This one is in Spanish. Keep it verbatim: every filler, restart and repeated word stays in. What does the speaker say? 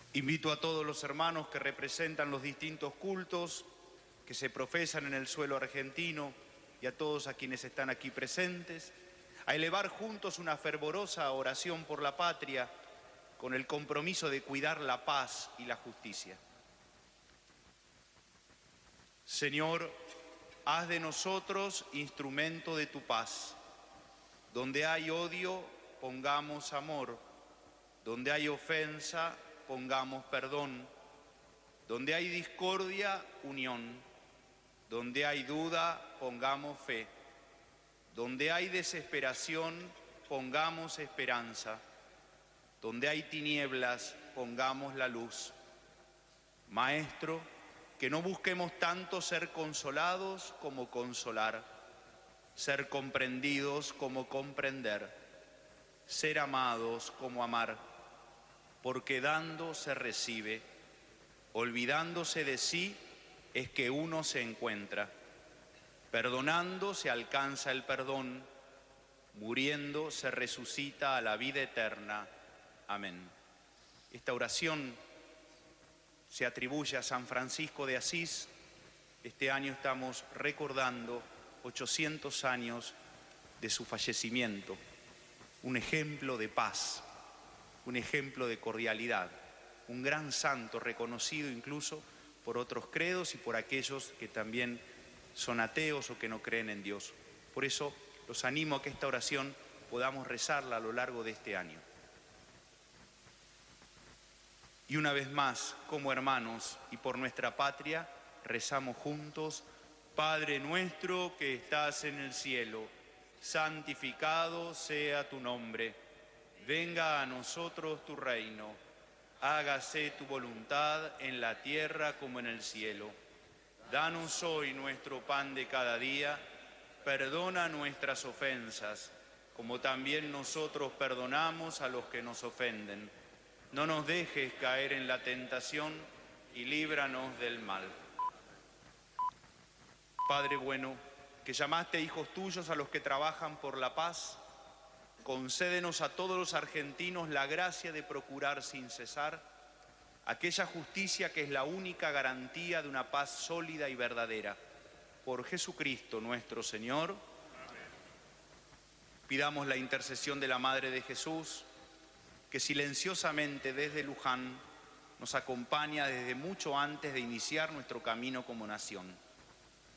Invito a todos los hermanos que representan los distintos cultos que se profesan en el suelo argentino y a todos a quienes están aquí presentes a elevar juntos una fervorosa oración por la patria con el compromiso de cuidar la paz y la justicia. Señor, haz de nosotros instrumento de tu paz. Donde hay odio, pongamos amor. Donde hay ofensa, pongamos perdón. Donde hay discordia, unión. Donde hay duda, pongamos fe. Donde hay desesperación, pongamos esperanza. Donde hay tinieblas, pongamos la luz. Maestro, que no busquemos tanto ser consolados como consolar, ser comprendidos como comprender, ser amados como amar, porque dando se recibe, olvidándose de sí es que uno se encuentra, perdonando se alcanza el perdón, muriendo se resucita a la vida eterna. Amén. Esta oración se atribuye a San Francisco de Asís. Este año estamos recordando ochocientos años de su fallecimiento. Un ejemplo de paz, un ejemplo de cordialidad, un gran santo reconocido incluso por otros credos y por aquellos que también son ateos o que no creen en Dios. Por eso los animo a que esta oración podamos rezarla a lo largo de este año. Y una vez más, como hermanos y por nuestra patria, rezamos juntos: Padre nuestro que estás en el cielo, santificado sea tu nombre. Venga a nosotros tu reino. Hágase tu voluntad en la tierra como en el cielo. Danos hoy nuestro pan de cada día. Perdona nuestras ofensas, como también nosotros perdonamos a los que nos ofenden. No nos dejes caer en la tentación y líbranos del mal. Padre bueno, que llamaste hijos tuyos a los que trabajan por la paz, concédenos a todos los argentinos la gracia de procurar sin cesar aquella justicia que es la única garantía de una paz sólida y verdadera. Por Jesucristo nuestro Señor. Amén. Pidamos la intercesión de la Madre de Jesús, que silenciosamente desde Luján nos acompaña desde mucho antes de iniciar nuestro camino como nación.